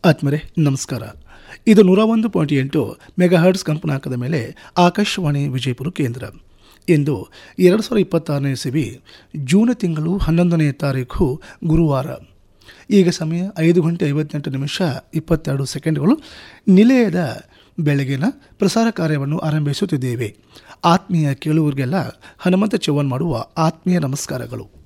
ಆತ್ಮರೆ ನಮಸ್ಕಾರ. ಇದು 101.8 ಮೆಗಾಹರ್ಟ್ಸ್ ಕಂಪನಾಂಕದ ಮೇಲೆ ಆಕಾಶವಾಣಿ ವಿಜಯಪುರ ಕೇಂದ್ರ. ಇಂದು 2026ನೇ ಇಸವಿ ಜೂನ್ ತಿಂಗಳು 11ನೇ ತಾರೀಖು ಗುರುವಾರ. ಈಗ ಸಮಯ 5:58:22 ನಿಲಯದ ಬೆಳಗಿನ ಪ್ರಸಾರ ಕಾರ್ಯವನ್ನು ಆರಂಭಿಸುತ್ತಿದ್ದೇವೆ. ಆತ್ಮೀಯ ಕೇಳುವರಿಗೆಲ್ಲ ಹನುಮಂತ ಚೌಹಾಣ್ ಮಾಡುವ ಆತ್ಮೀಯ ನಮಸ್ಕಾರಗಳು.